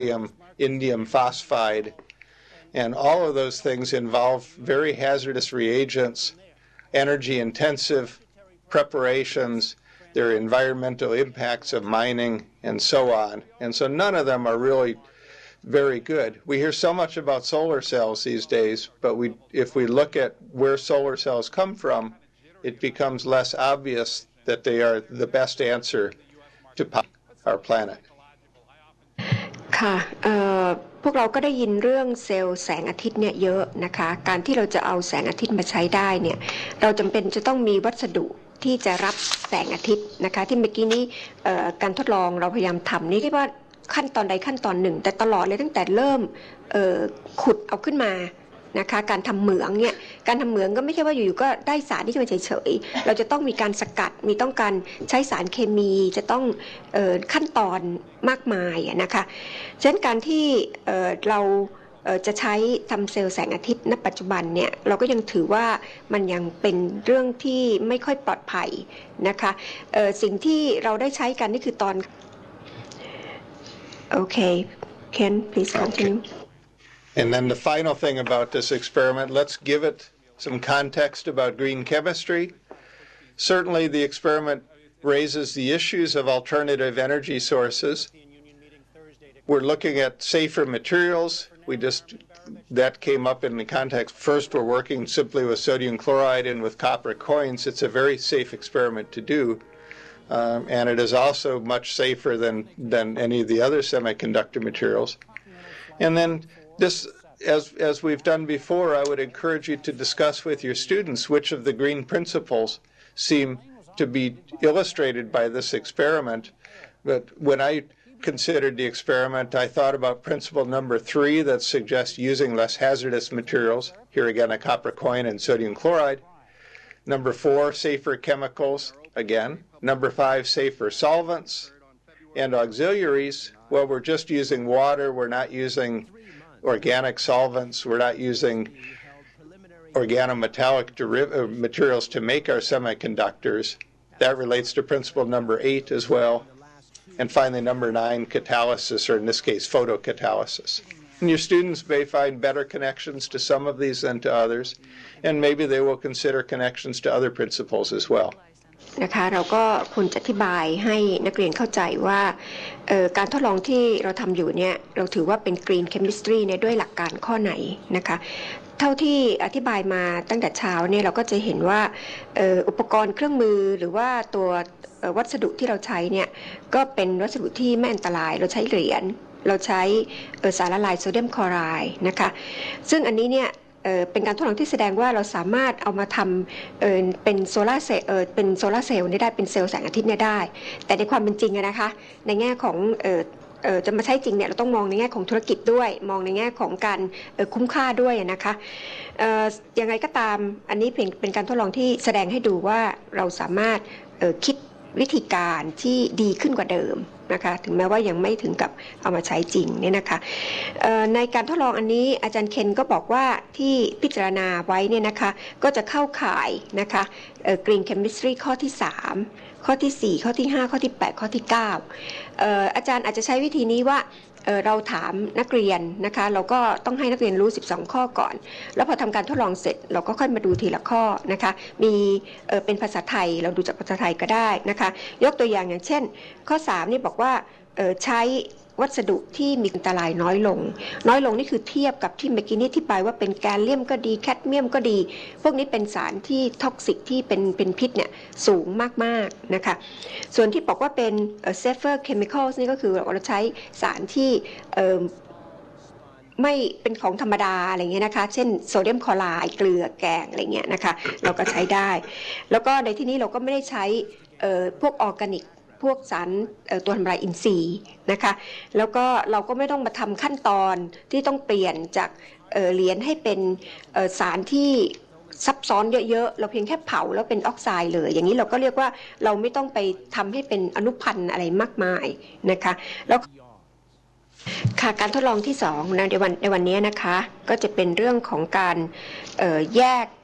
indium phosphide, and all of those things involve very hazardous reagents, energy-intensive preparations, there are environmental impacts of mining, and so on. And so none of them are really very good. We hear so much about solar cells these days, but if we look at where solar cells come from, it becomes less obvious that they are the best answer to our planet. ค่ะพวกเราก็ได้ยินเรื่องเซลล์แสงอาทิตย์เนี่ยเยอะนะคะการที่เราจะเอาแสงอาทิตย์มาใช้ได้เนี่ยเราจำเป็นจะต้องมีวัสดุที่จะรับแสงอาทิตย์นะคะที่เมื่อกี้นี้การทดลองเราพยายามทำนี่เรียกว่าขั้นตอนใดขั้นตอนหนึ่งแต่ตลอดเลยตั้งแต่เริ่มขุดเอาขึ้นมานะคะการทำเหมืองเนี่ยการทำเหมืองก็ไม่ใช่ว่าอยู่ๆก็ได้สารที่จะมาเฉยๆเราจะต้องมีการสกัดมีต้องการใช้สารเคมีจะต้องขั้นตอนมากมายนะคะฉะนั้นการที่เราจะใช้ทำเซลล์แสงอาทิตย์ณปัจจุบันเนี่ยเราก็ยังถือว่ามันยังเป็นเรื่องที่ไม่ค่อยปลอดภัยนะคะสิ่งที่เราได้ใช้กันนี่คือตอนOkay, Ken, please continue. And then the final thing about this experiment, let's give it some context about green chemistry. Certainly the experiment raises the issues of alternative energy sources. We're looking at safer materials. That came up in the context. First, we're working simply with sodium chloride and with copper coins. It's a very safe experiment to do. And it is also much safer than any of the other semiconductor materials. And then this, as we've done before, I would encourage you to discuss with your students which of the green principles seem to be illustrated by this experiment. But when I considered the experiment, I thought about principle number 3 that suggests using less hazardous materials. Here again, a copper coin and sodium chloride. Number 4, safer chemicals. Again, number 5, safer solvents and auxiliaries. Well, we're just using water. We're not using organic solvents. We're not using organometallic materials to make our semiconductors. That relates to principle number 8 as well. And finally, number 9, catalysis, or in this case, photocatalysis. And your students may find better connections to some of these than to others, and maybe they will consider connections to other principles as well. นะคะเราก็ควรจะอธิบายให้นักเรียนเข้าใจว่าการทดลองที่เราทำอยู่เนี่ยเราถือว่าเป็น Green Chemistry เนี่ยด้วยหลักการข้อไหนนะคะเท่าที่อธิบายมาตั้งแต่เช้าเนี่ยเราก็จะเห็นว่าอุปกรณ์เครื่องมือหรือว่าตัววัสดุที่เราใช้เนี่ยก็เป็นวัสดุที่ไม่อันตรายเราใช้เหรียญเราใช้สารละลายโซเดียมคลอไรด์นะคะซึ่งอันนี้เนี่ยเป็นการทดลองที่แสดงว่าเราสามารถเอามาทำเป็นโซลาร์เซลล์ได้เป็นเซลล์แสงอาทิตย์เนี่ยได้แต่ในความเป็นจริงนะคะในแง่ของจะมาใช้จริงเนี่ยเราต้องมองในแง่ของธุรกิจด้วยมองในแง่ของการคุ้มค่าด้วยนะคะยังไงก็ตามอันนี้เป็นการทดลองที่แสดงให้ดูว่าเราสามารถคิดวิธีการที่ดีขึ้นกว่าเดิมนะคะถึงแม้ว่ายังไม่ถึงกับเอามาใช้จริงเนี่ยนะคะในการทดลองอันนี้อาจารย์เคนก็บอกว่าที่พิจารณาไว้เนี่ยนะคะก็จะเข้าข่ายนะคะGreen Chemistry ข้อที่3ข้อที่4ข้อที่5ข้อที่8ข้อที่9อาจารย์อาจจะใช้วิธีนี้ว่าเราถามนักเรียนนะคะเราก็ต้องให้นักเรียนรู้12ข้อก่อนแล้วพอทำการทดลองเสร็จเราก็ค่อยมาดูทีละข้อนะคะมีเป็นภาษาไทยเราดูจากภาษาไทยก็ได้นะคะยกตัวอย่างเช่นข้อ3นี่บอกว่าใช้วัสดุที่มีอันตรายน้อยลงนี่คือเทียบกับที่เมื่อกี้นี้ที่ไปว่าเป็นแกลเลียมก็ดีแคดเมียมก็ดีพวกนี้เป็นสารที่ท็อกซิกที่เป็นพิษเนี่ยสูงมากๆนะคะส่วนที่บอกว่าเป็น safer chemicals นี่ก็คือเราใช้สารที่ไม่เป็นของธรรมดาอะไรเงี้ยนะคะเช่นโซเดียมคลอไรด์เกลือแกงอะไรเงี้ยนะคะเราก็ใช้ได้แล้วก็ในที่นี้เราก็ไม่ได้ใช้พวกออร์แกนิกพวกสารตัวทำลายอินทรีย์นะคะแล้วก็เราก็ไม่ต้องมาทำขั้นตอนที่ต้องเปลี่ยนจากเหรียญให้เป็นสารที่ซับซ้อนเยอะๆเราเพียงแค่เผาแล้วเป็นออกไซด์เลยอย่างนี้เราก็เรียกว่าเราไม่ต้องไปทำให้เป็นอนุพันธ์อะไรมากมายนะคะแล้วค่ะการทดลองที่2ในวันนี้นะคะก็จะเป็นเรื่องของการแยก